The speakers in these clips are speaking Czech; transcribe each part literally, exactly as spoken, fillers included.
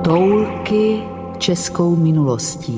Toulky českou minulostí.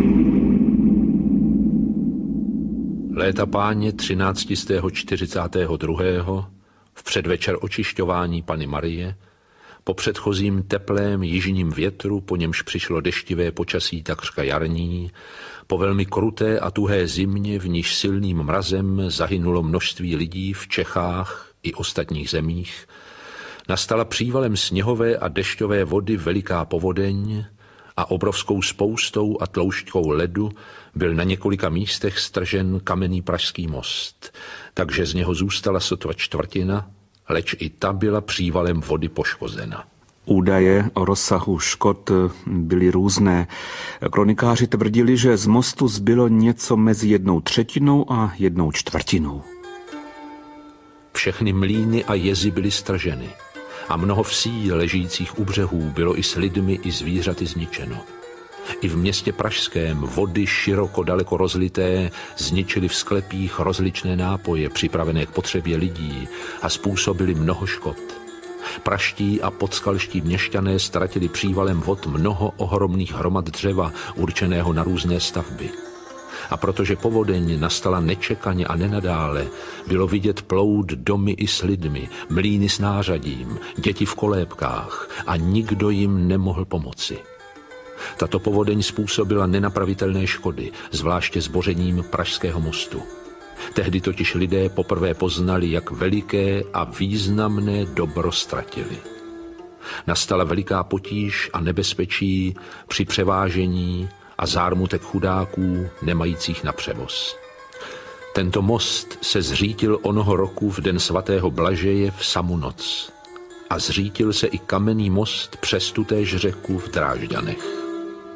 Léta páně třináctistého čtyřicátého druhého v předvečer očišťování Panny Marie, po předchozím teplém jižním větru, po němž přišlo deštivé počasí takřka jarní, po velmi kruté a tuhé zimě, v níž silným mrazem zahynulo množství lidí v Čechách i ostatních zemích, nastala přívalem sněhové a dešťové vody veliká povodeň a obrovskou spoustou a tloušťkou ledu byl na několika místech stržen kamenný Pražský most, takže z něho zůstala sotva čtvrtina, leč i ta byla přívalem vody poškozena. Údaje o rozsahu škod byly různé. Kronikáři tvrdili, že z mostu zbylo něco mezi jednou třetinou a jednou čtvrtinou. Všechny mlýny a jezy byly strženy a mnoho vsí ležících u břehů bylo i s lidmi i zvířaty zničeno. I v městě pražském vody široko daleko rozlité zničily v sklepích rozličné nápoje připravené k potřebě lidí a způsobily mnoho škod. Praští a podskalští měšťané ztratili přívalem vod mnoho ohromných hromad dřeva určeného na různé stavby. A protože povodeň nastala nečekaně a nenadále, bylo vidět plout domy i s lidmi, mlýny s nářadím, děti v kolébkách a nikdo jim nemohl pomoci. Tato povodeň způsobila nenapravitelné škody, zvláště zbořením Pražského mostu. Tehdy totiž lidé poprvé poznali, jak veliké a významné dobro ztratili. Nastala veliká potíž a nebezpečí při převážení a zármutek chudáků nemajících na převoz. Tento most se zřítil onoho roku v den svatého Blažeje v samu noc. A zřítil se i kamenný most přes tutéž řeku v Drážďanech.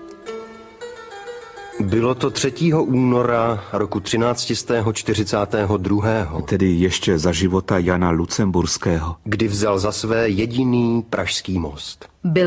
Bylo to třetího února roku třináct set čtyřicát dva. Tedy ještě za života Jana Lucemburského. Kdy vzal za své jediný pražský most. Byl